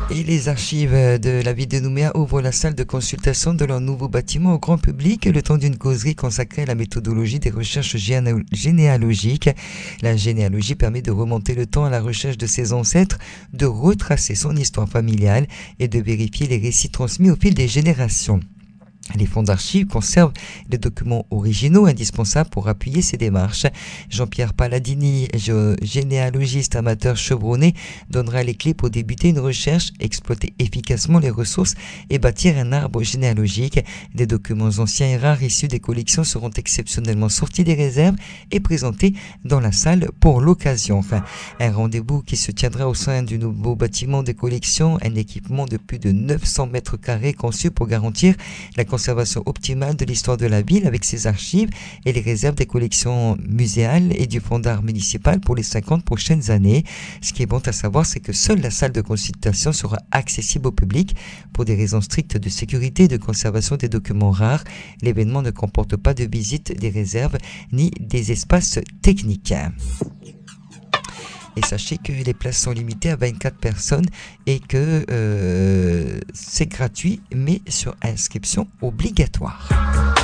Et les archives de la ville de Nouméa ouvrent la salle de consultation de leur nouveau bâtiment au grand public le temps d'une causerie consacrée à la méthodologie des recherches généalogiques. La généalogie permet de remonter le temps à la recherche de ses ancêtres, de retracer son histoire familiale et de vérifier les récits transmis au fil des générations. Les fonds d'archives conservent les documents originaux indispensables pour appuyer ces démarches. Jean-Pierre Palladini, généalogiste amateur chevronné, donnera les clés pour débuter une recherche, exploiter efficacement les ressources et bâtir un arbre généalogique. Des documents anciens et rares issus des collections seront exceptionnellement sortis des réserves et présentés dans la salle pour l'occasion. Un rendez-vous qui se tiendra au sein du nouveau bâtiment des collections, un équipement de plus de 900 mètres carrés conçu pour garantir la conservation optimale de l'histoire de la ville avec ses archives et les réserves des collections muséales et du fonds d'art municipal pour les 50 prochaines années. Ce qui est bon à savoir, c'est que seule la salle de consultation sera accessible au public pour des raisons strictes de sécurité et de conservation des documents rares. L'événement ne comporte pas de visite des réserves ni des espaces techniques. Et sachez que les places sont limitées à 24 personnes et que c'est gratuit mais sur inscription obligatoire.